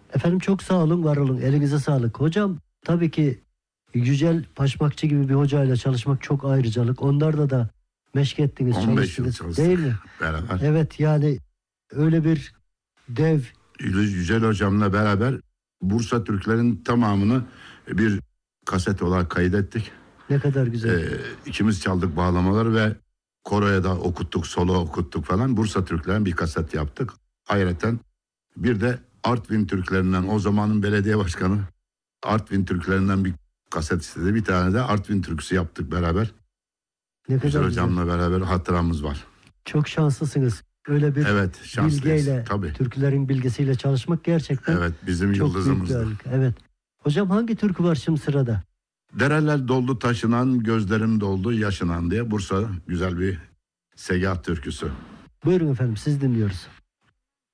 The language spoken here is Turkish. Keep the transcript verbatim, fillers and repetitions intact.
Efendim çok sağ olun, var olun. Elinize sağlık. Hocam tabii ki Yücel Paşmakçı gibi bir hocayla çalışmak çok ayrıcalık. Onlarda da meşk ettiniz, on beş yıl çalıştınız. çalıştık Değil mi? beraber. Evet, yani öyle bir dev. Yücel hocamla beraber Bursa Türklerin tamamını bir kaset olarak kaydettik. Ne kadar güzel. Ee, ikimiz çaldık bağlamaları ve koroya da okuttuk, solo okuttuk falan. Bursa Türklerin bir kaset yaptık. Ayrıca bir de Artvin Türklerinden, o zamanın belediye başkanı Artvin Türklerinden bir kaset istedi. Bir tane de Artvin türküsü yaptık beraber. Ne Yücel kadar güzel. hocamla beraber hatıramız var. Çok şanslısınız. Öyle bir Evet, şanslıyız. bilgeyle, Tabii. türkülerin bilgisiyle çalışmak gerçekten Evet, bizim çok büyük bir yıldızımızdı. ağırlık. Evet. Hocam hangi türkü var şimdi sırada? Dereler doldu taşınan, gözlerim doldu yaşınan diye Bursa güzel bir segah türküsü. Buyurun efendim, siz dinliyoruz.